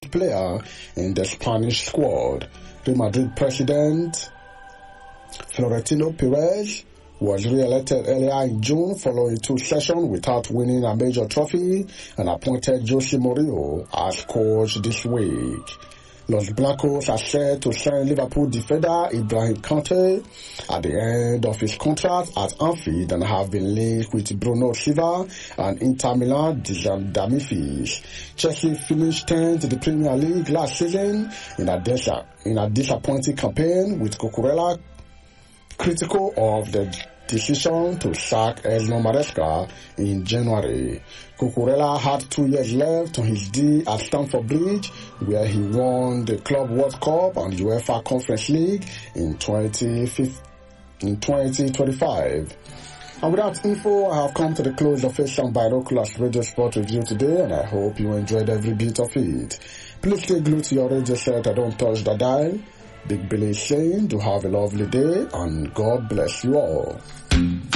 youngest player in the Spanish squad. Real Madrid president Florentino Perez was re-elected earlier in June following 2 sessions without winning a major trophy and appointed Jose Mourinho as coach this week. Los Blancos are set to sign Liverpool defender Ibrahim Kanté at the end of his contract at Anfield and have been linked with Bruno Silva and Inter Milan Dejan Damifis. Chelsea finished 10th in the Premier League last season in a disappointing campaign, with Cucurella critical of the decision to sack Enzo Maresca in January. Cucurella had 2 years left on his deal at Stamford Bridge, where he won the Club World Cup and UEFA Conference League in 2025. And with that info, I have come to the close of Asian Binoculars Radio Sport Review today, and I hope you enjoyed every bit of it. Please stay glued to your radio set and don't touch the dial. Big Billy is saying, do have a lovely day and God bless you all.